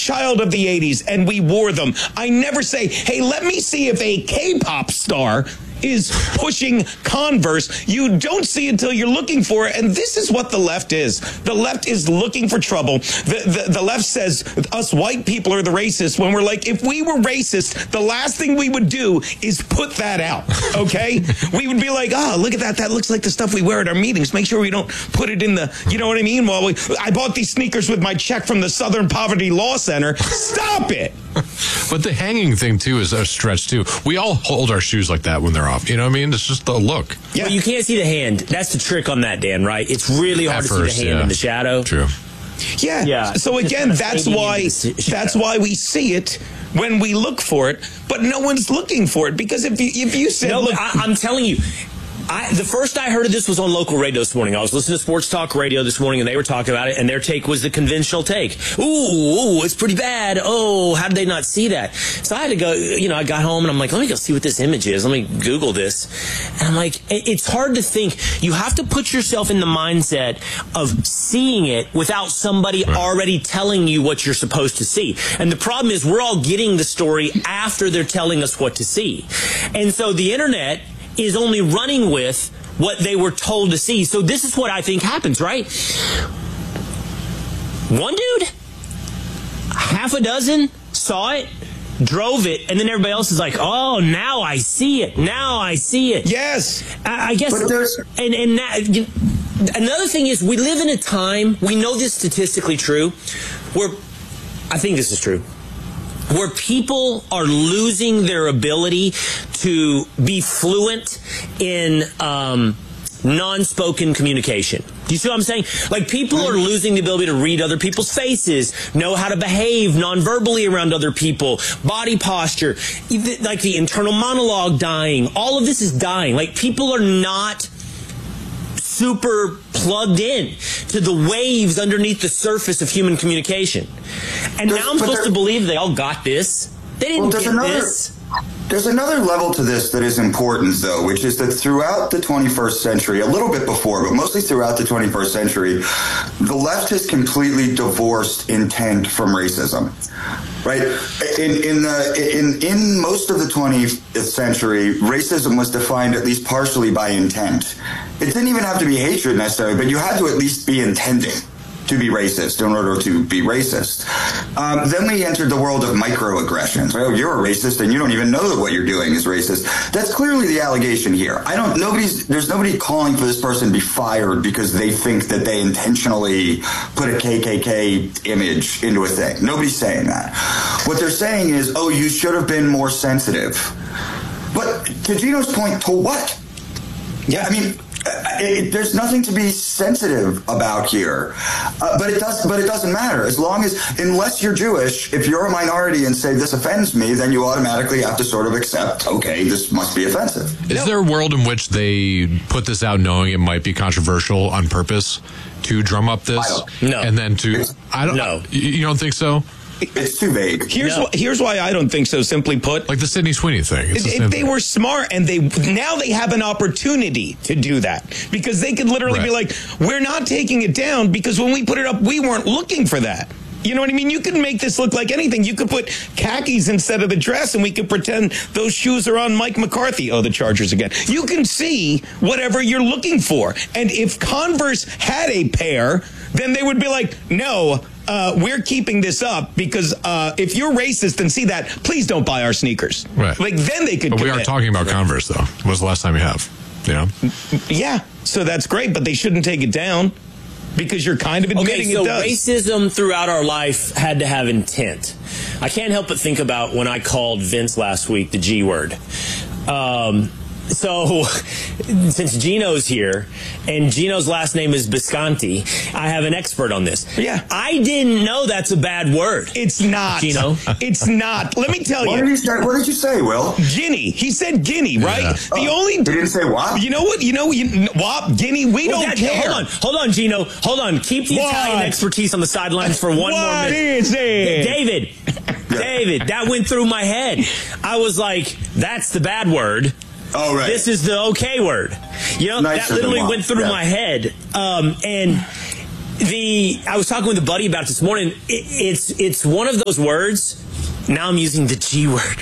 child of the 80s and we wore them. I never say, hey, let me see if a K-pop star is pushing Converse. You don't see until you're looking for it, and this is what the left is. The left is looking for trouble. The left says us white people are the racists, when we're like, if we were racist, the last thing we would do is put that out, okay? We would be like, oh, look at that. That looks like the stuff we wear at our meetings. Make sure we don't put it in the, you know what I mean? Well, I bought these sneakers with my check from the Southern Poverty Law Center. Stop it. But the hanging thing, too, is a stretch, too. We all hold our shoes like that when they're off. You know what I mean? It's just the look. Yeah. Well, you can't see the hand. That's the trick on that, Dan, right? It's really hard to see the hand in the shadow. True. Yeah. So again, that's why we see it when we look for it, but no one's looking for it, because if you said, no, I'm telling you, the first I heard of this was on local radio this morning. I was listening to Sports Talk Radio this morning, and they were talking about it, and their take was the conventional take. Ooh, it's pretty bad. Oh, how did they not see that? So I had to go, I got home, and I'm like, let me go see what this image is. Let me Google this. And I'm like, it's hard to think. You have to put yourself in the mindset of seeing it without somebody already telling you what you're supposed to see. And the problem is we're all getting the story after they're telling us what to see. And so the internet is only running with what they were told to see. So this is what I think happens, right? One dude, half a dozen saw it, drove it, and then everybody else is like, oh, now I see it. Now I see it. Yes. I guess. And another thing is, we live in a time, we know this statistically true, where, I think this is true, where people are losing their ability to be fluent in non-spoken communication. Do you see what I'm saying? Like, people are losing the ability to read other people's faces, know how to behave non-verbally around other people, body posture, like the internal monologue dying. All of this is dying. Like, people are not super plugged in to the waves underneath the surface of human communication. And now I'm supposed to believe they all got this. They didn't get this. There's another level to this that is important, though, which is that throughout the 21st century, a little bit before, but mostly throughout the 21st century, the left has completely divorced intent from racism. Right? In most of the 20th century, racism was defined at least partially by intent. It didn't even have to be hatred necessarily, but you had to at least be intending to be racist in order to be racist. Then we entered the world of microaggressions. Oh, you're a racist and you don't even know that what you're doing is racist. That's clearly the allegation here. There's nobody calling for this person to be fired because they think that they intentionally put a KKK image into a thing. Nobody's saying that. What they're saying is, oh, you should have been more sensitive. But to Gino's point, to what? Yeah, I mean, there's nothing to be sensitive about here, but it doesn't matter unless you're Jewish. If you're a minority and say this offends me, then you automatically have to sort of accept, okay, this must be offensive. Is there a world in which they put this out knowing it might be controversial on purpose to drum up this? No. And then No. You don't think so? It's too vague. Here's why I don't think so, simply put. Like the Sydney Sweeney thing. If they were smart and now they have an opportunity to do that, because they could literally be like, we're not taking it down because when we put it up, we weren't looking for that. You know what I mean? You can make this look like anything. You could put khakis instead of the dress, and we could pretend those shoes are on Mike McCarthy. Oh, the Chargers again. You can see whatever you're looking for. And if Converse had a pair, then they would be like, no, we're keeping this up because if you're racist and see that, please don't buy our sneakers. Right. Like, then they could But commit. we are talking about Converse, though. When was the last time you have? You know? Yeah. So that's great, but they shouldn't take it down. Because you're kind of admitting it does. Racism throughout our life had to have intent. I can't help but think about when I called Vince last week the G word. So, since Gino's here, and Gino's last name is Bisconti, I have an expert on this. Yeah. I didn't know that's a bad word. It's not. Gino. It's not. Let me tell you. What did you say, Will? Guinea. He said Guinea, right? Yeah. He didn't say WAP? You know what? WAP, Guinea, we don't care. Hold on, Gino. Hold on. Keep the Italian expertise on the sidelines for one more minute. What is it? David, that went through my head. I was like, that's the bad word. Oh, right. This is the okay word. You know, that literally went through my head. And I was talking with a buddy about it this morning. It's one of those words. Now I'm using the G word.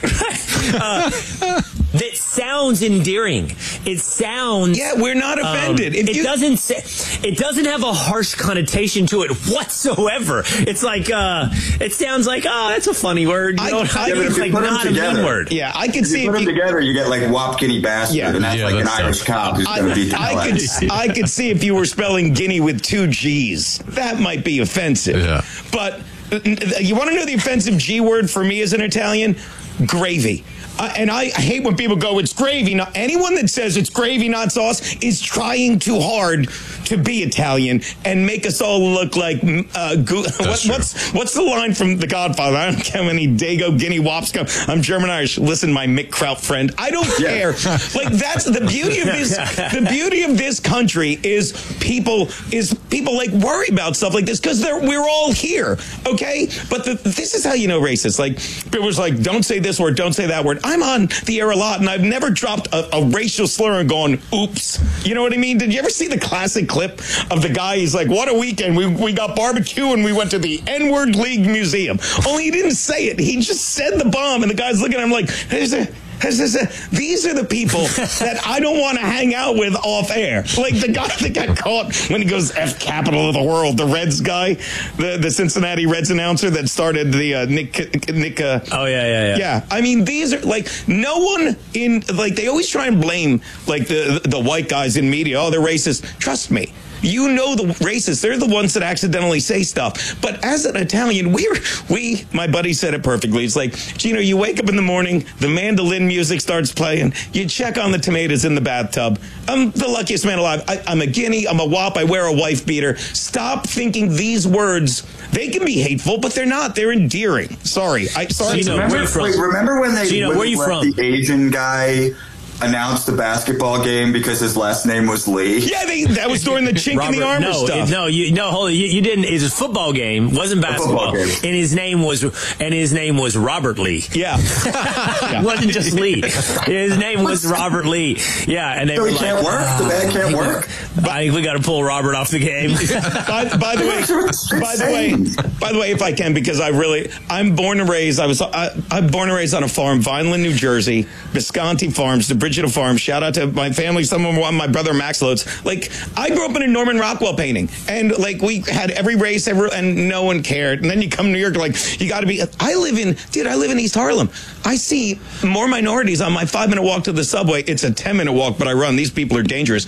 That sounds endearing. It sounds. Yeah, we're not offended. It doesn't have a harsh connotation to it whatsoever. It's like it sounds like, oh, that's a funny word. It's like not a mean word. Yeah, I can see if you put them together, you get like wop guinea bastard, and that's like an Irish cop who's going to beat the hell out of you. I could see if you were spelling guinea with 2 G's. That might be offensive. Yeah. But you want to know the offensive G word for me as an Italian? Gravy. And I hate when people go, it's gravy. Now, anyone that says it's gravy, not sauce, is trying too hard to be Italian and make us all look like what's the line from The Godfather? I don't care how many Dago Guinea Wops come. I'm German Irish. Listen, my Mick Kraut friend. I don't care. Like, that's the beauty of this. The beauty of this country is people like worry about stuff like this because we're all here. Okay, but this is how you know racist. Like, people was like, don't say this word, don't say that word. I'm on the air a lot, and I've never dropped a racial slur and gone, oops. You know what I mean? Did you ever see the classic clip of the guy? He's like, what a weekend. We got barbecue, and we went to the N-Word League Museum. Only he didn't say it. He just said the bomb, and the guy's looking at him like, these are the people that I don't want to hang out with off air. Like the guy that got caught when he goes F capital of the world, the Reds guy, the Cincinnati Reds announcer that started the Nick. Oh yeah. Yeah, I mean, these are like no one in like they always try and blame like the white guys in media. Oh, they're racist. Trust me. You know the racists, they're the ones that accidentally say stuff. But as an Italian, my buddy said it perfectly. It's like, Gino, you wake up in the morning, the mandolin music starts playing, you check on the tomatoes in the bathtub. I'm the luckiest man alive. I'm a guinea, I'm a wop, I wear a wife beater. Stop thinking these words, they can be hateful, but they're not. They're endearing. Sorry. Gino, remember when they Gino, where you from? The Asian guy announced the basketball game because his last name was Lee? Yeah, that was during the chink in the armor stuff. Hold on. You didn't. It was a football game. Wasn't basketball. And his name was Robert Lee. Yeah. It wasn't just Lee. His name was Robert Lee. Yeah, and they so were he like, can't work. The band can't work. I think we got to pull Robert off the game. By the way, if I can, because I'm born and raised. I'm born and raised on a farm, Vineland, New Jersey, Visconti Farms, the Brigida Farm. Shout out to my family. Some of them were on my brother Max Loads. Like, I grew up in a Norman Rockwell painting, and like we had every race and no one cared. And then you come to New York, like you got to be. I live in East Harlem. I see more minorities on my 5-minute walk to the subway. It's a 10-minute walk, but I run. These people are dangerous.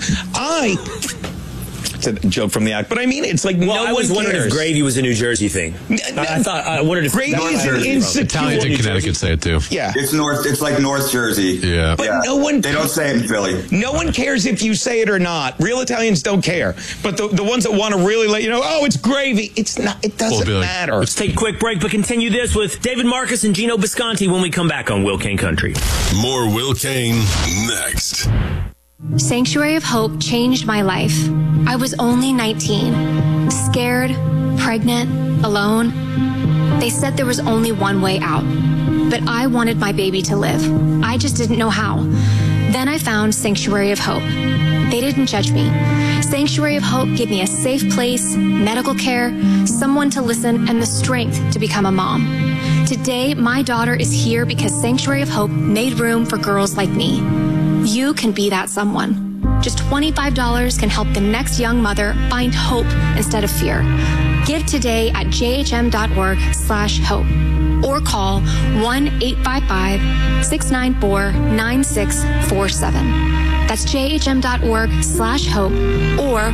It's a joke from the act, but I mean, it's like no one cares. I was wondering if gravy was a New Jersey thing. I wondered if gravy is an insecure. Italians in Connecticut say it too. Yeah, it's like North Jersey. Yeah, but no one. They don't say it in Philly. No one cares if you say it or not. Real Italians don't care, but the ones that want to really let you know, oh, it's gravy. It's not. It doesn't matter. Let's take a quick break, but continue this with David Marcus and Gino Bisconti when we come back on Will Kane Country. More Will Kane next. Sanctuary of Hope changed my life. I was only 19, scared, pregnant, alone. They said there was only one way out, but I wanted my baby to live. I just didn't know how. Then I found Sanctuary of Hope. They didn't judge me. Sanctuary of Hope gave me a safe place, medical care, someone to listen, and the strength to become a mom. Today, my daughter is here because Sanctuary of Hope made room for girls like me. You can be that someone. Just $25 can help the next young mother find hope instead of fear. Give today at jhm.org/hope or call 1-855-694-9647. That's jhm.org/hope or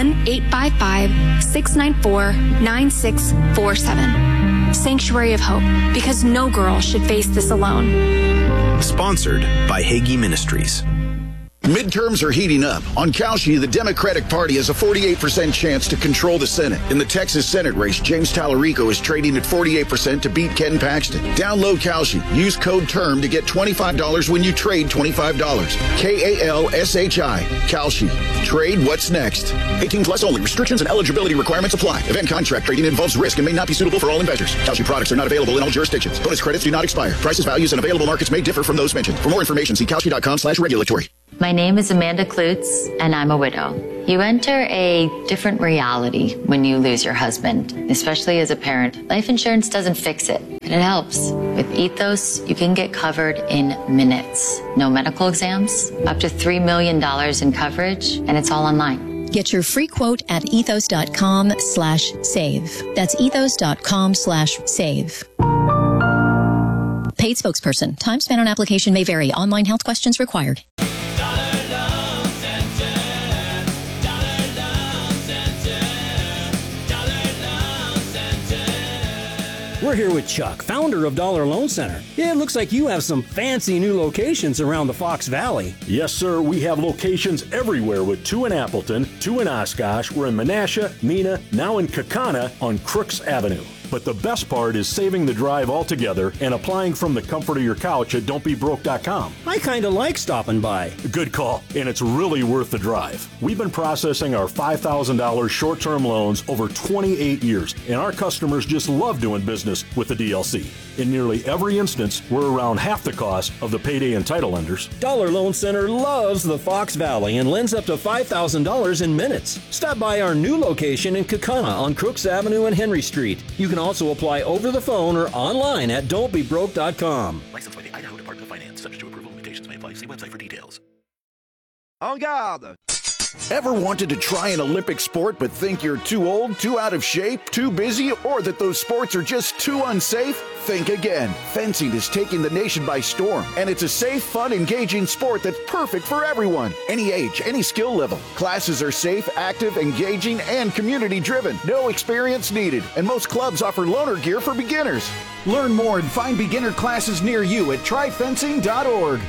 1-855-694-9647. Sanctuary of Hope, because no girl should face this alone. Sponsored by Hagee Ministries. Midterms are heating up. On Kalshi, the Democratic Party has a 48% chance to control the Senate. In the Texas Senate race, James Tallarico is trading at 48% to beat Ken Paxton. Download Kalshi. Use code TERM to get $25 when you trade $25. KALSHI. Kalshi. Trade what's next. 18 plus only. Restrictions and eligibility requirements apply. Event contract trading involves risk and may not be suitable for all investors. Kalshi products are not available in all jurisdictions. Bonus credits do not expire. Prices, values, and available markets may differ from those mentioned. For more information, see Kalshi.com/regulatory. My name is Amanda Klutz, and I'm a widow. You enter a different reality when you lose your husband, especially as a parent. Life insurance doesn't fix it, but it helps. With Ethos, you can get covered in minutes. No medical exams, up to $3 million in coverage, and it's all online. Get your free quote at ethos.com/save. That's ethos.com/save. Paid spokesperson. Time spent on application may vary. Online health questions required. We're here with Chuck, founder of Dollar Loan Center. It looks like you have some fancy new locations around the Fox Valley. Yes, sir. We have locations everywhere with 2 in Appleton, 2 in Oshkosh. We're in Menasha, Neenah, now in Kaukauna on Crooks Avenue. But the best part is saving the drive altogether and applying from the comfort of your couch at don'tbebroke.com. I kind of like stopping by. Good call, and it's really worth the drive. We've been processing our $5,000 short-term loans over 28 years, and our customers just love doing business with the DLC. In nearly every instance, we're around half the cost of the payday and title lenders. Dollar Loan Center loves the Fox Valley and lends up to $5,000 in minutes. Stop by our new location in Kaukauna on Crooks Avenue and Henry Street. You can also apply over the phone or online at don'tbebroke.com. Licensed by the Idaho Department of Finance. Subject to approval. Limitations may apply. See website for details. En garde! Ever wanted to try an Olympic sport but think you're too old, too out of shape, too busy, or that those sports are just too unsafe? Think again. Fencing is taking the nation by storm, and it's a safe, fun, engaging sport that's perfect for everyone. Any age, any skill level. Classes are safe, active, engaging, and community-driven. No experience needed, and most clubs offer loaner gear for beginners. Learn more and find beginner classes near you at tryfencing.org.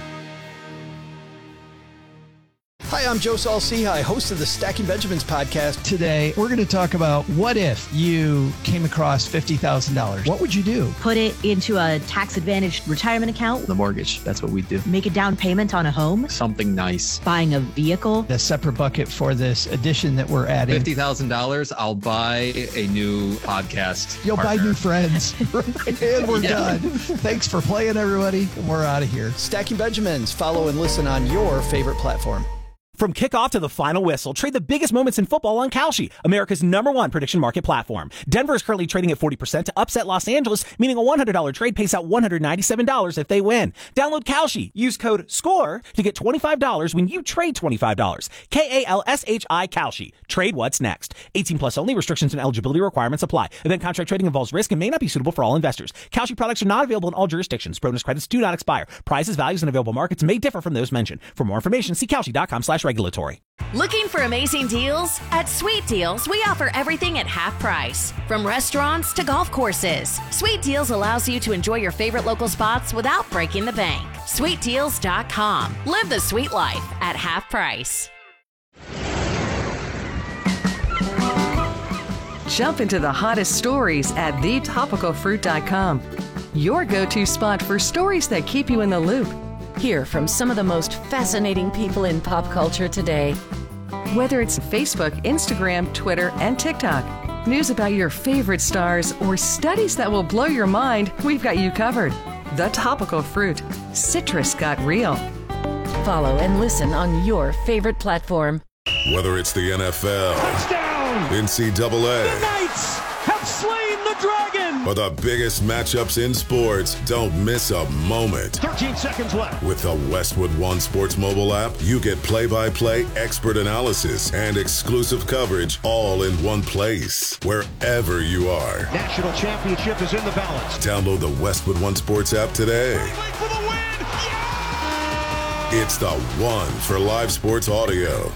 Hi, I'm Joe Saul-Sehy, host of the Stacking Benjamins podcast. Today, we're going to talk about what if you came across $50,000. What would you do? Put it into a tax-advantaged retirement account. The mortgage, that's what we do. Make a down payment on a home. Something nice. Buying a vehicle. A separate bucket for this addition that we're adding. $50,000, I'll buy a new podcast You'll partner. buy new friends. And we're done. Thanks for playing, everybody. We're out of here. Stacking Benjamins. Follow and listen on your favorite platform. From kickoff to the final whistle, trade the biggest moments in football on Kalshi, America's #1 prediction market platform. Denver is currently trading at 40% to upset Los Angeles, meaning a $100 trade pays out $197 if they win. Download Kalshi. Use code SCORE to get $25 when you trade $25. KALSHI Kalshi. Trade what's next. 18 plus only. Restrictions and eligibility requirements apply. Event contract trading involves risk and may not be suitable for all investors. Kalshi products are not available in all jurisdictions. Bonus credits do not expire. Prices, values, and available markets may differ from those mentioned. For more information, see Kalshi.com/regulatory. Looking for amazing deals? At Sweet Deals, we offer everything at half price. From restaurants to golf courses, Sweet Deals allows you to enjoy your favorite local spots without breaking the bank. SweetDeals.com. Live the sweet life at half price. Jump into the hottest stories at thetopicalfruit.com. Your go-to spot for stories that keep you in the loop. Hear from some of the most fascinating people in pop culture today. Whether it's Facebook, Instagram, Twitter, and TikTok, news about your favorite stars, or studies that will blow your mind, we've got you covered. The Topical Fruit. Citrus got real. Follow and listen on your favorite platform. Whether it's the NFL, touchdown, NCAA, the Knights have slain the dragon, or the biggest matchups in sports, don't miss a moment. 13 seconds left. With the Westwood One Sports mobile app, you get play-by-play, expert analysis, and exclusive coverage all in one place, wherever you are. National championship is in the balance. Download the Westwood One Sports app today. For the win! Yeah! It's the one for live sports audio.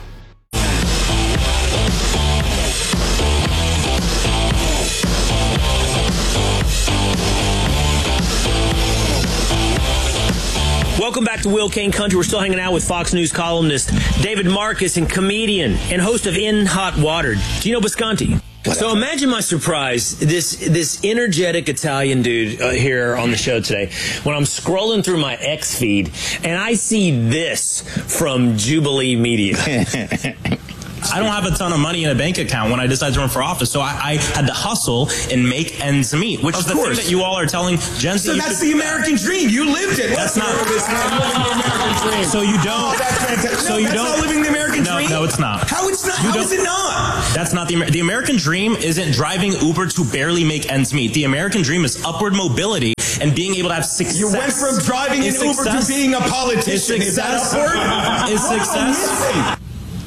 Welcome back to Will Kane Country. We're still hanging out with Fox News columnist David Marcus and comedian and host of In Hot Water, Gino Bisconti. So imagine my surprise, this energetic Italian dude here on the show today, when I'm scrolling through my X feed and I see this from Jubilee Media. I don't have a ton of money in a bank account when I decided to run for office, so I had to hustle and make ends meet, which is the thing that you all are telling Gen Z. So that's the American dream. You lived it. That's not the American dream. So you don't. So you don't. That's not living the American dream. No, it's not. How it's not? How is it not? That's not the American dream. Isn't driving Uber to barely make ends meet. The American dream is upward mobility and being able to have success. You went from driving an Uber to being a politician. Is that upward? Is success?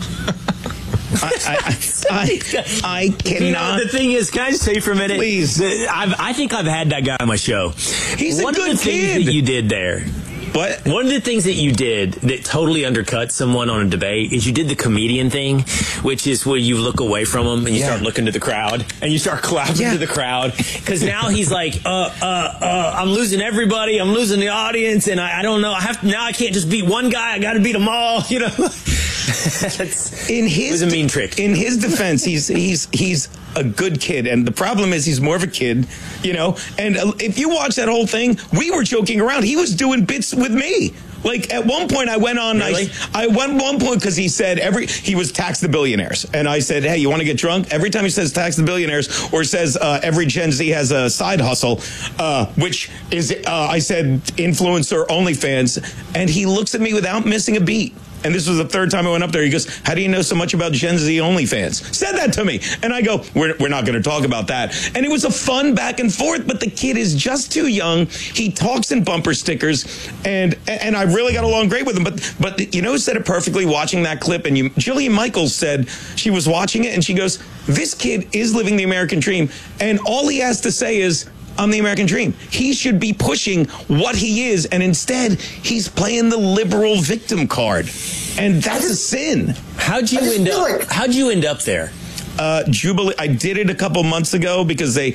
I cannot. You know, the thing is, can I just say for a minute? Please. I think I've had that guy on my show. He's One a good of the things kid. that you did there. What? One of the things that you did that totally undercut someone on a debate is you did the comedian thing, which is where you look away from him and you start looking to the crowd and you start clapping to the crowd. Because now he's like, I'm losing everybody. I'm losing the audience. And I don't know. Now I can't just beat one guy. I got to beat them all, you know. It was a mean trick. In his defense, he's a good kid, and the problem is he's more of a kid, you know. And if you watch that whole thing, we were joking around. He was doing bits with me. Like at one point, I went on. Really? I went one point because he said he was tax the billionaires, and I said, "Hey, you want to get drunk?" Every time he says tax the billionaires or says every Gen Z has a side hustle, which is I said influencer OnlyFans, and he looks at me without missing a beat. And this was the third time I went up there. He goes, "How do you know so much about Gen Z OnlyFans?" Said that to me. And I go, we're not going to talk about that. And it was a fun back and forth, but the kid is just too young. He talks in bumper stickers, and I really got along great with him. But you know who said it perfectly watching that clip? And Jillian Michaels said she was watching it, and she goes, "This kid is living the American dream. And all he has to say is, I'm the American dream." He should be pushing what he is, and instead he's playing the liberal victim card, and that's a sin. How'd you end up there? Jubilee. I did it a couple months ago because they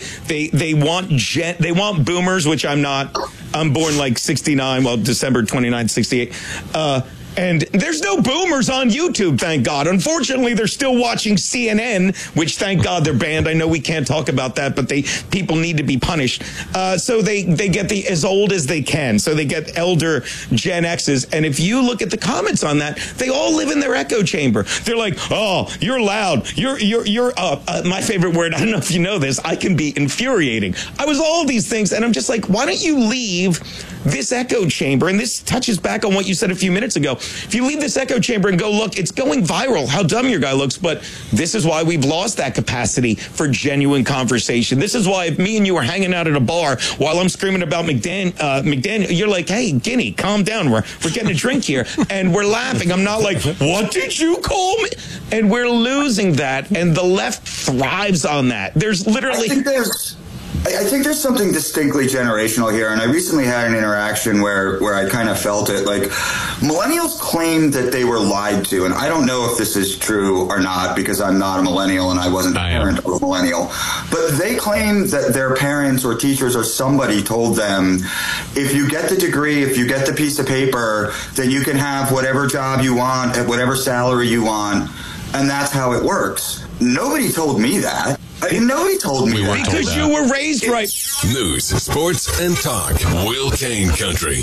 want boomers, which I'm not. I'm born like 69, well, December 29th, 68. And there's no boomers on YouTube, thank God. Unfortunately, they're still watching CNN, which thank God they're banned. I know we can't talk about that, but people need to be punished. So they get as old as they can. So they get elder Gen X's. And if you look at the comments on that, they all live in their echo chamber. They're like, "Oh, you're loud. You're my favorite word. I don't know if you know this. I can be infuriating." I was all these things, and I'm just like, why don't you leave this echo chamber? And this touches back on what you said a few minutes ago. If you leave this echo chamber and go look, it's going viral how dumb your guy looks, but this is why we've lost that capacity for genuine conversation. This is why if me and you are hanging out at a bar while I'm screaming about McDaniel, you're like, "Hey, Guinea, calm down. We're getting a drink here." And we're laughing. I'm not like, "What did you call me?" And we're losing that, and the left thrives on that. There's literally... I think there's something distinctly generational here, and I recently had an interaction where I kind of felt it. Like, millennials claim that they were lied to, and I don't know if this is true or not because I'm not a millennial and I wasn't a parent of a millennial, but they claim that their parents or teachers or somebody told them, if you get the degree, if you get the piece of paper, then you can have whatever job you want at whatever salary you want, and that's how it works. Nobody told me that. Nobody told me that. Because you were raised right. News, sports, and talk. Will Kane Country.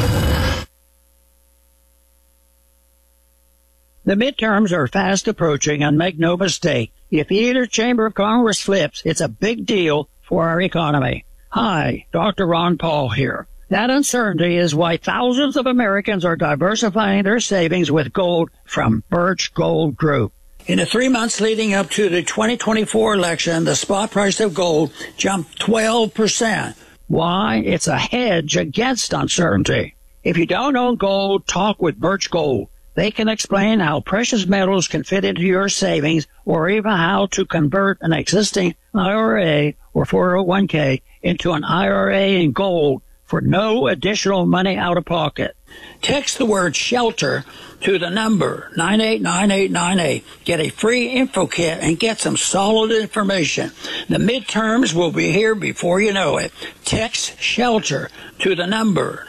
The midterms are fast approaching, and make no mistake, if either chamber of Congress flips, it's a big deal for our economy. Hi, Dr. Ron Paul here. That uncertainty is why thousands of Americans are diversifying their savings with gold from Birch Gold Group. In the 3 months leading up to the 2024 election, the spot price of gold jumped 12%. Why? It's a hedge against uncertainty. If you don't own gold, talk with Birch Gold. They can explain how precious metals can fit into your savings or even how to convert an existing IRA or 401k into an IRA in gold for no additional money out of pocket. Text the word SHELTER to the number 989898. Get a free info kit and get some solid information. The midterms will be here before you know it. Text SHELTER to the number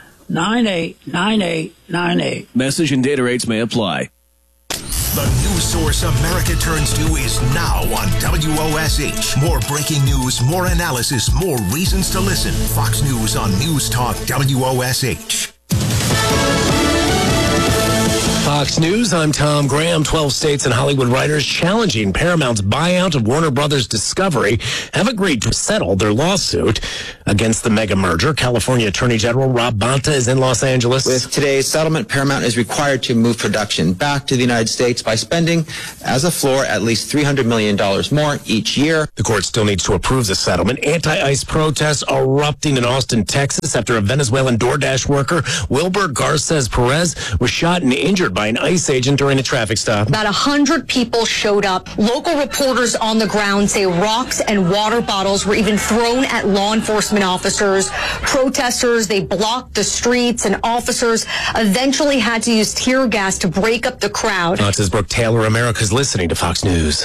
989898. Message and data rates may apply. The news source America turns to is now on WOSH. More breaking news, more analysis, more reasons to listen. Fox News on News Talk WOSH. Fox News, I'm Tom Graham. 12 states and Hollywood writers challenging Paramount's buyout of Warner Brothers Discovery have agreed to settle their lawsuit against the mega merger. California Attorney General Rob Bonta is in Los Angeles. With today's settlement, Paramount is required to move production back to the United States by spending, as a floor, at least $300 million more each year. The court still needs to approve the settlement. Anti-ICE protests erupting in Austin, Texas, after a Venezuelan DoorDash worker, Wilber Garces Perez, was shot and injured by an ICE agent during a traffic stop. About 100 people showed up. Local reporters on the ground say rocks and water bottles were even thrown at law enforcement officers. Protesters, they blocked the streets, and officers eventually had to use tear gas to break up the crowd. This is Brooke Taylor. America's listening to Fox News.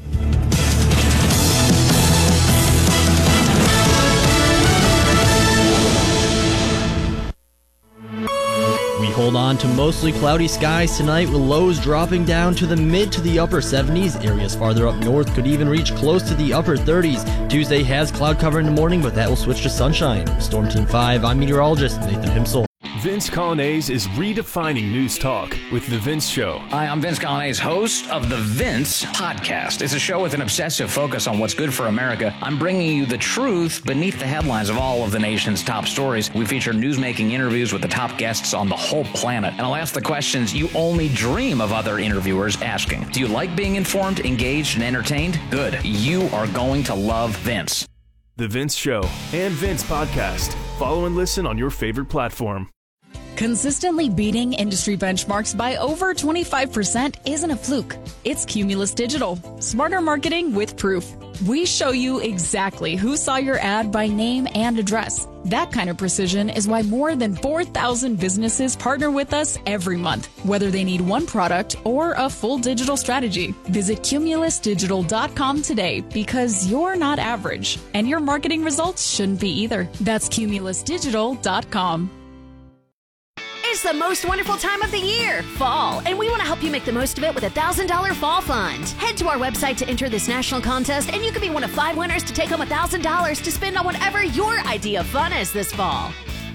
We hold on to mostly cloudy skies tonight, with lows dropping down to the mid to the upper 70s. Areas farther up north could even reach close to the upper 30s. Tuesday has cloud cover in the morning, but that will switch to sunshine. Storm Team 5, I'm meteorologist Nathan Himsel. Vince Colonnese is redefining news talk with The Vince Show. Hi, I'm Vince Colonnese, host of The Vince Podcast. It's a show with an obsessive focus on what's good for America. I'm bringing you the truth beneath the headlines of all of the nation's top stories. We feature newsmaking interviews with the top guests on the whole planet. And I'll ask the questions you only dream of other interviewers asking. Do you like being informed, engaged, and entertained? Good. You are going to love Vince. The Vince Show and Vince Podcast. Follow and listen on your favorite platform. Consistently beating industry benchmarks by over 25% isn't a fluke. It's Cumulus Digital. Smarter marketing with proof. We show you exactly who saw your ad by name and address. That kind of precision is why more than 4,000 businesses partner with us every month, whether they need one product or a full digital strategy. Visit cumulusdigital.com today, because you're not average, and your marketing results shouldn't be either. That's cumulusdigital.com. It's the most wonderful time of the year, fall, and we want to help you make the most of it with a $1,000 fall fund. Head to our website to enter this national contest, and you could be one of 5 winners to take home $1,000 to spend on whatever your idea of fun is this fall.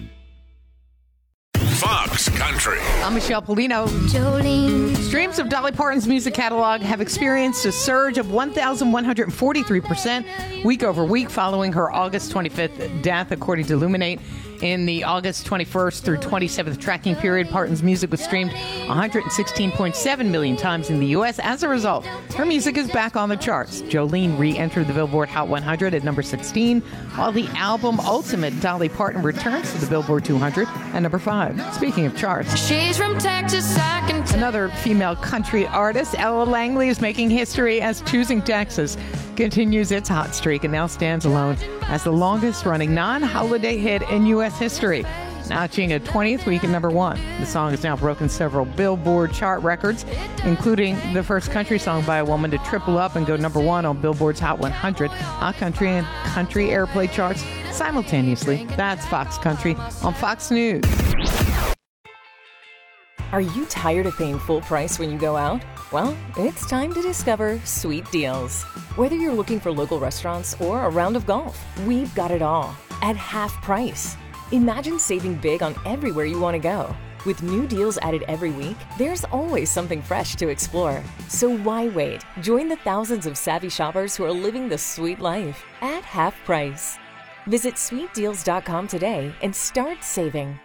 Fox Country. I'm Michelle Polino. Jolene. Streams of Dolly Parton's music catalog have experienced a surge of 1,143% week over week following her August 25th death, according to Illuminate. In the August 21st through 27th tracking period, Parton's music was streamed 116.7 million times in the U.S. As a result, her music is back on the charts. Jolene re-entered the Billboard Hot 100 at number 16, while the album Ultimate Dolly Parton returns to the Billboard 200 at number 5. Speaking of charts, she's from Texas. Another female country artist, Ella Langley, is making history as Choosing Texas continues its hot streak and now stands alone as the longest-running non-holiday hit in U.S. history, notching a 20th week at number 1. The song has now broken several Billboard chart records, including the first country song by a woman to triple up and go number 1 on Billboard's Hot 100, Hot Country, and Country Airplay charts simultaneously. That's Fox Country on Fox News. Are you tired of paying full price when you go out? Well, it's time to discover Sweet Deals. Whether you're looking for local restaurants or a round of golf, we've got it all at half price. Imagine saving big on everywhere you want to go. With new deals added every week, there's always something fresh to explore. So why wait? Join the thousands of savvy shoppers who are living the sweet life at half price. Visit sweetdeals.com today and start saving.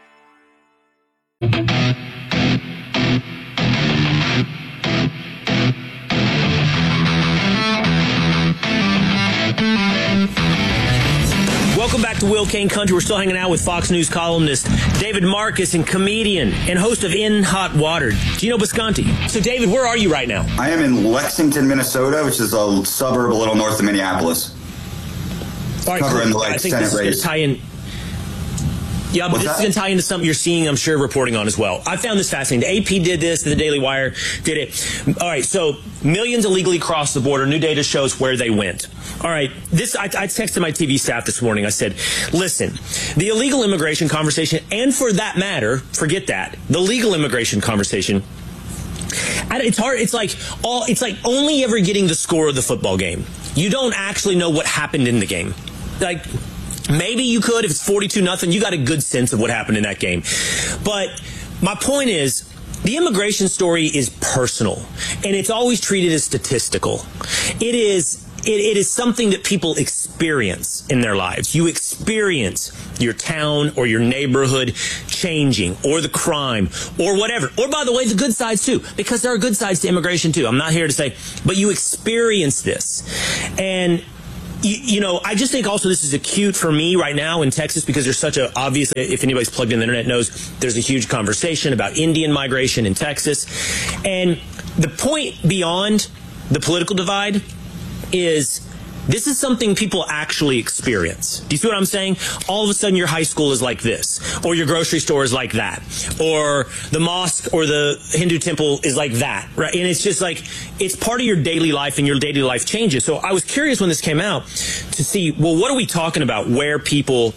Welcome back to Will Kane Country. We're still hanging out with Fox News columnist David Marcus and comedian and host of In Hot Water, Gino Bisconti. So, David, where are you right now? I am in Lexington, Minnesota, which is a suburb a little north of Minneapolis. All right, covering cool. the I think Senate this is going race. to tie in. Yeah, but this is going to tie into something you're seeing, I'm sure, reporting on as well. I found this fascinating. The AP did this, the Daily Wire did it. All right, so millions illegally crossed the border. New data shows where they went. All right, I texted my TV staff this morning. I said, listen, the illegal immigration conversation, and for that matter, forget that, the legal immigration conversation, it's hard. It's like only ever getting the score of the football game. You don't actually know what happened in the game. Like, maybe you could if it's 42-0. You got a good sense of what happened in that game. But my point is, the immigration story is personal, and it's always treated as statistical. It is something that people experience in their lives. You experience your town or your neighborhood changing, or the crime, or whatever. Or, by the way, the good sides too, because there are good sides to immigration too. I'm not here to say, but you experience this. And you know, I just think also this is acute for me right now in Texas, because there's such a obvious, if anybody's plugged in the internet knows, there's a huge conversation about Indian migration in Texas. And the point beyond the political divide is this is something people actually experience. Do you see what I'm saying? All of a sudden your high school is like this, or your grocery store is like that, or the mosque or the Hindu temple is like that, right? And it's just like, it's part of your daily life, and your daily life changes. So I was curious when this came out to see, well, what are we talking about where people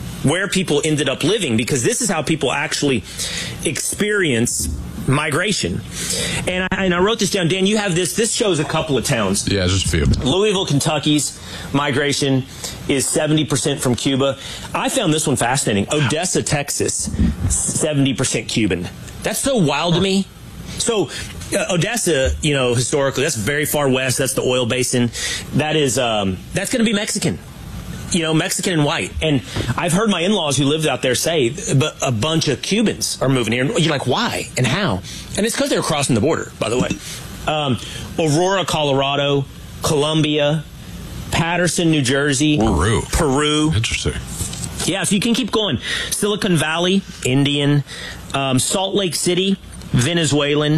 ended up living? Because this is how people actually experience migration. And I wrote this down. Dan, you have this. This shows a couple of towns. Yeah, just a few. Louisville, Kentucky's migration is 70% from Cuba. I found this one fascinating. Odessa, Texas, 70% Cuban. That's so wild to me. So Odessa, you know, historically, that's very far west. That's the oil basin. That is, that's going to be Mexican. You know, Mexican and white. And I've heard my in-laws who lived out there say, but a bunch of Cubans are moving here. You're like, why and how? And it's because they're crossing the border, by the way. Aurora, Colorado, Columbia, Patterson, New Jersey, Peru. Interesting. Yeah, so you can keep going. Silicon Valley, Indian, Salt Lake City, Venezuelan,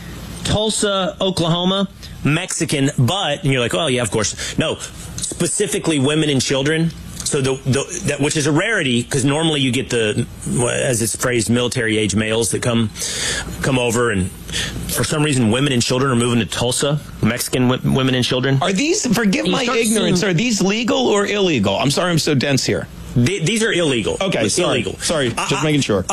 Tulsa, Oklahoma, Mexican, but, and you're like, oh, yeah, of course. No, specifically women and children. So that, which is a rarity, because normally you get the, as it's phrased, military age males that come over, and for some reason women and children are moving to Tulsa. Mexican women and children. Are these, forgive my ignorance, are these legal or illegal? I'm sorry I'm so dense here. These are illegal. Okay, illegal. Sorry, just making sure.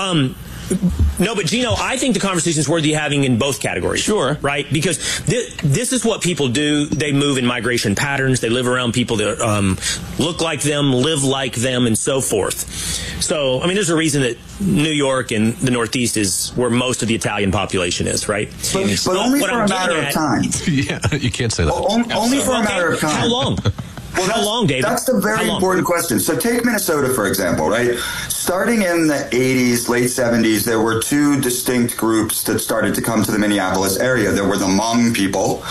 No, but Gino, I think the conversation is worthy having in both categories. Sure. Right? Because this is what people do. They move in migration patterns. They live around people that look like them, live like them, and so forth. So, I mean, there's a reason that New York and the Northeast is where most of the Italian population is, right? But only for a matter of time. Yeah, you can't say that. Only for a matter of time. How long? Well, how long, David? That's a very important question. So take Minnesota, for example, right? Starting in the 80s, late 70s, there were two distinct groups that started to come to the Minneapolis area. There were the Hmong people,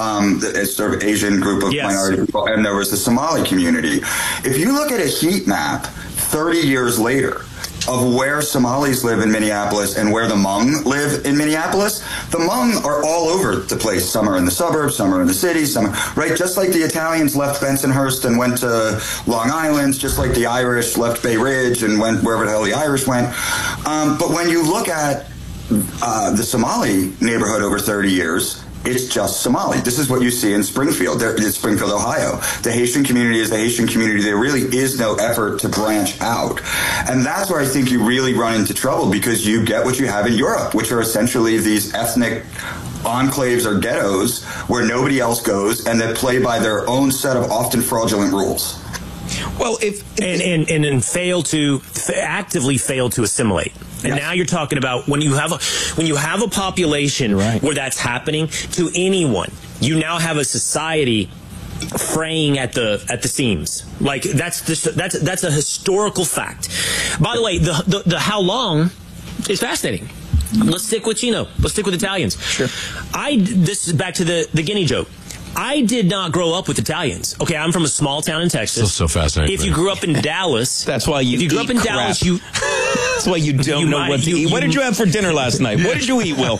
a sort of Asian group of minority people, and there was the Somali community. If you look at a heat map 30 years later of where Somalis live in Minneapolis and where the Hmong live in Minneapolis, the Hmong are all over the place. Some are in the suburbs, some are in the city, right? Just like the Italians left Bensonhurst and went to Long Island, just like the Irish left Bay Ridge and went wherever the hell the Irish went. But when you look at the Somali neighborhood over 30 years, it's just Somali. This is what you see in Springfield. It's Springfield, Ohio. The Haitian community is the Haitian community. There really is no effort to branch out. And that's where I think you really run into trouble, because you get what you have in Europe, which are essentially these ethnic enclaves or ghettos where nobody else goes, and that play by their own set of often fraudulent rules. Well, and actively fail to assimilate. And now you're talking about when you have a population where that's happening to anyone, you now have a society fraying at the seams. Like that's a historical fact. By the way, the how long is fascinating. Let's stick with Chino. Let's stick with Italians. Sure. This is back to the Guinea joke. I did not grow up with Italians. Okay, I'm from a small town in Texas. So fascinating. If you grew up in Dallas, that's why you. If you grew up in Dallas, that's why you don't know what to eat. What did you have for dinner last night? What did you eat, Will?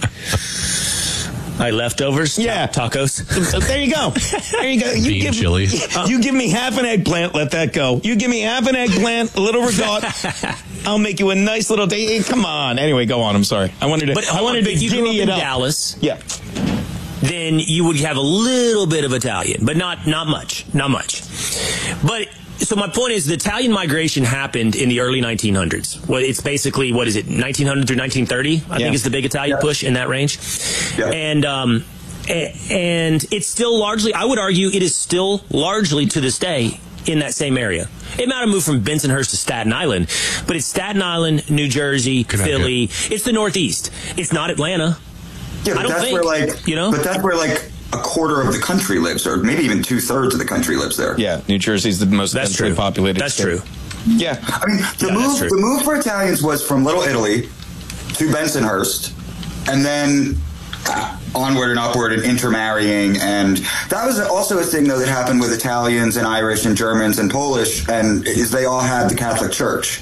Leftovers. Yeah, tacos. There you go. There you go. Bean chili. You give me half an eggplant. Let that go. You give me half an eggplant, a little ricotta. I'll make you a nice little day. Hey, come on. Anyway, go on. I'm sorry. I wanted to Guinea it up. Dallas. Yeah. Then you would have a little bit of Italian, but not much. But so my point is, the Italian migration happened in the early 1900s. Well, it's basically, 1900 through 1930? I think is the big Italian push in that range. Yeah. And it's still largely, I would argue, it is still largely to this day in that same area. It might have moved from Bensonhurst to Staten Island, but it's Staten Island, New Jersey, Philly. It's the Northeast. It's not Atlanta. Yeah, but that's where But that's where a quarter of the country lives, or maybe even 2/3 of the country lives there. Yeah, New Jersey's the most densely populated. That's true. Yeah, I mean the move for Italians was from Little Italy to Bensonhurst, and then onward and upward and intermarrying, and that was also a thing though that happened with Italians and Irish and Germans and Polish, and is they all had the Catholic Church.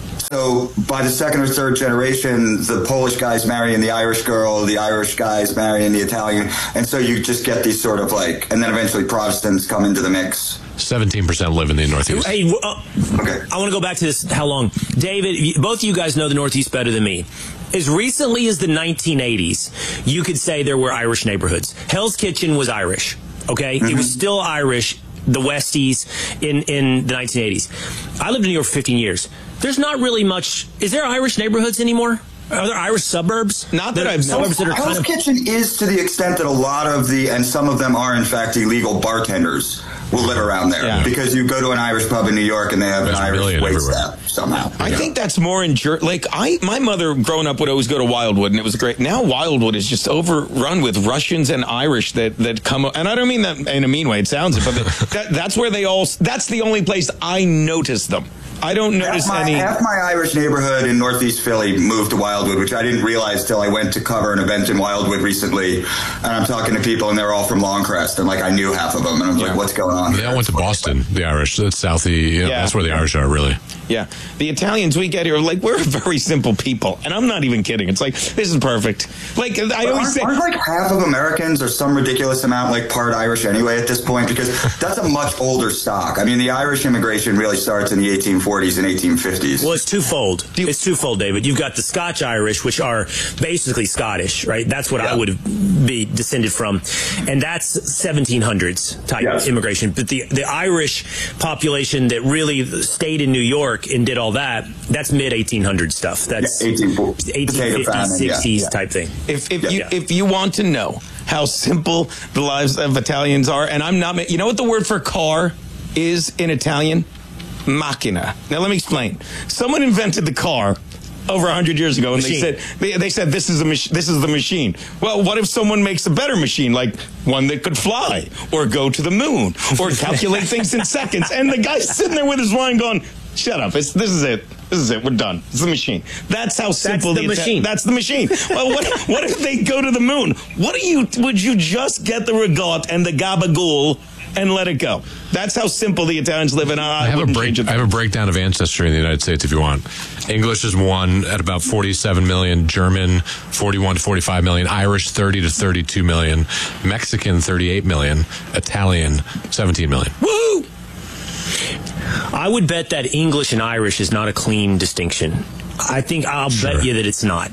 So by the second or third generation, the Polish guy's marrying the Irish girl, the Irish guy's marrying the Italian, and so you just get these sort of and then eventually Protestants come into the mix. 17% live in the Northeast. Hey, okay. I want to go back to this. How long? David, both of you guys know the Northeast better than me. As recently as the 1980s, you could say there were Irish neighborhoods. Hell's Kitchen was Irish, okay? It was still Irish, the Westies, in the 1980s. I lived in New York for 15 years. There's not really much. Is there Irish neighborhoods anymore? Are there Irish suburbs? Not that I've suburbs that are kind Hell's Kitchen is to the extent that a lot of and some of them are in fact illegal bartenders will live around there because you go to an Irish pub in New York and they have an Irish waitstaff somehow. I think that's more in my mother growing up would always go to Wildwood, and it was great. Now Wildwood is just overrun with Russians and Irish that come, and I don't mean that in a mean way. It sounds it, but that's where that's the only place I notice them. I don't notice any. Half my Irish neighborhood in Northeast Philly moved to Wildwood, which I didn't realize till I went to cover an event in Wildwood recently. And I'm talking to people, and they're all from Longcrest, and I knew half of them, and I was like, "What's going on?" They all went to Boston. The Irish, that's Southie. That's where the Irish are, really. Yeah, the Italians we get here, we're very simple people, and I'm not even kidding. It's this is perfect. I always say, aren't half of Americans or some ridiculous amount part Irish anyway at this point? Because that's a much older stock. I mean, the Irish immigration really starts in the 1840s and 1850s. Well, it's twofold. It's twofold, David. You've got the Scotch Irish, which are basically Scottish, right? That's what I would be descended from, and that's 1700s type immigration. But the Irish population that really stayed in New York and did all that's mid 1800 stuff. That's 1850s, 60s type thing. If you want to know how simple the lives of Italians are, and I'm not, you know what the word for car is in Italian? Macchina. Now let me explain. Someone invented the car over 100 years ago, and they said this is the machine. Well, what if someone makes a better machine, one that could fly or go to the moon or calculate things in seconds? And the guy's sitting there with his wine going, "Shut up! This is it. We're done. It's the machine." That's how simple the machine. That's the machine. Well, what if they go to the moon? Would you just get the regatta and the gabagool and let it go? That's how simple the Italians live, and I have a breakdown of ancestry in the United States if you want. English is 1 at about 47 million, German 41 to 45 million, Irish 30 to 32 million, Mexican 38 million, Italian 17 million. Woo! I would bet that English and Irish is not a clean distinction. I'll bet you that it's not.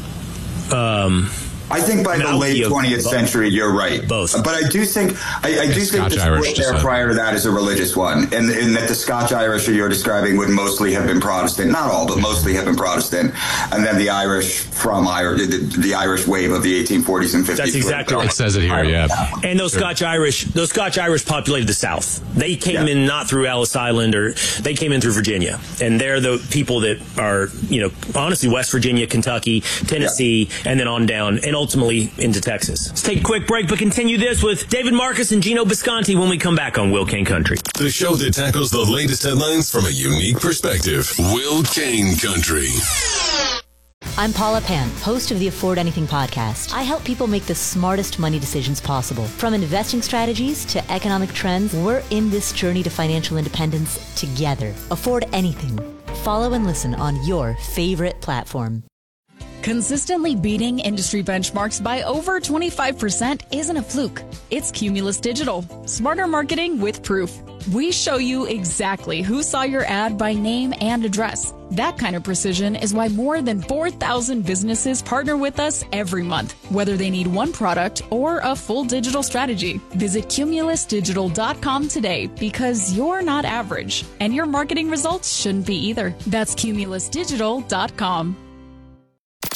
I think by the late 20th century, you're right. Both. But I do think the split there prior to that is a religious one, and that the Scotch-Irish you're describing would mostly have been Protestant. Not all, but mostly have been Protestant. And then the Irish the Irish wave of the 1840s and 50s. That's exactly right. It says it here, yeah. And those Scotch-Irish populated the South. They came in not through Ellis Island, or they came in through Virginia. And they're the people that are, honestly, West Virginia, Kentucky, Tennessee, and then on down, and ultimately into Texas. Let's take a quick break, but continue this with David Marcus and Gino Bisconti when we come back on Will Kane Country. The show that tackles the latest headlines from a unique perspective. Will Kane Country. I'm Paula Pan, host of the Afford Anything podcast. I help people make the smartest money decisions possible. From investing strategies to economic trends, we're in this journey to financial independence together. Afford Anything. Follow and listen on your favorite platform. Consistently beating industry benchmarks by over 25% isn't a fluke. It's Cumulus Digital. Smarter marketing with proof. We show you exactly who saw your ad by name and address. That kind of precision is why more than 4,000 businesses partner with us every month, whether they need one product or a full digital strategy. Visit cumulusdigital.com today, because you're not average, and your marketing results shouldn't be either. That's cumulusdigital.com.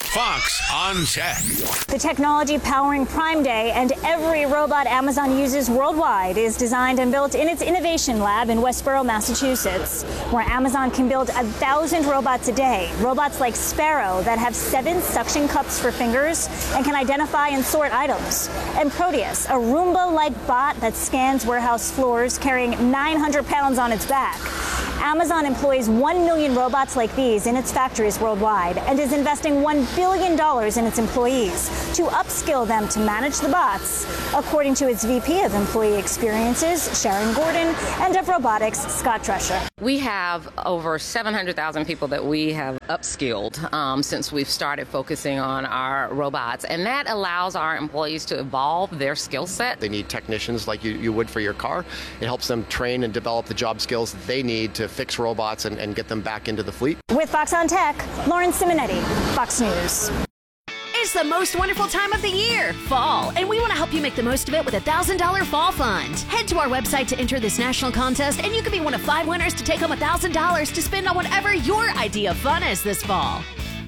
Fox on Tech. The technology powering Prime Day and every robot Amazon uses worldwide is designed and built in its innovation lab in Westboro, Massachusetts, where Amazon can build 1,000 robots a day. Robots like Sparrow that have 7 suction cups for fingers and can identify and sort items. And Proteus, a Roomba-like bot that scans warehouse floors carrying 900 pounds on its back. Amazon employs 1 million robots like these in its factories worldwide and is investing $1 billion in its employees to upskill them to manage the bots, according to its VP of Employee Experiences, Sharon Gordon, and of Robotics, Scott Drescher. We have over 700,000 people that we have upskilled since we've started focusing on our robots, and that allows our employees to evolve their skill set. They need technicians like you would for your car. It helps them train and develop the job skills that they need to fix robots and get them back into the fleet. With Fox on Tech, Lauren Simonetti, Fox News. It's the most wonderful time of the year, fall, and we want to help you make the most of it with a $1,000 fall fund. Head to our website to enter this national contest, and you can be one of 5 winners to take home $1,000 to spend on whatever your idea of fun is this fall.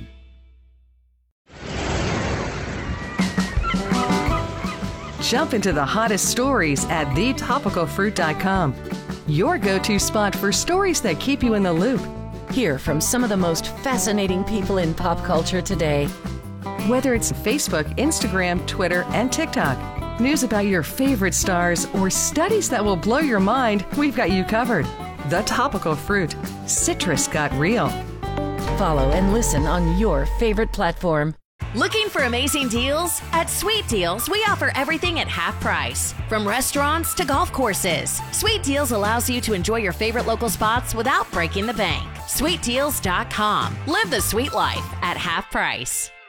Jump into the hottest stories at thetopicalfruit.com. Your go-to spot for stories that keep you in the loop. Hear from some of the most fascinating people in pop culture today. Whether it's Facebook, Instagram, Twitter, and TikTok, news about your favorite stars, or studies that will blow your mind, we've got you covered. The Topical Fruit. Citrus got real. Follow and listen on your favorite platform. Looking for amazing deals? At Sweet Deals, we offer everything at half price. From restaurants to golf courses, Sweet Deals allows you to enjoy your favorite local spots without breaking the bank. SweetDeals.com. Live the sweet life at half price.